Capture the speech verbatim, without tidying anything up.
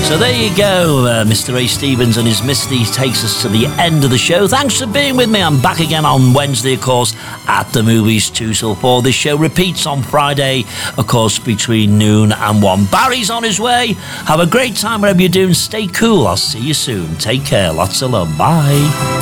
So there you go, uh, Mister Ray Stevens and his Misty takes us to the end of the show. Thanks for being with me. I'm back again on Wednesday, of course, at the movies two till four. This show repeats on Friday, of course, between noon and one. Barry's on his way. Have a great time wherever you're doing. Stay cool. I'll see you soon. Take care. Lots of love. Bye.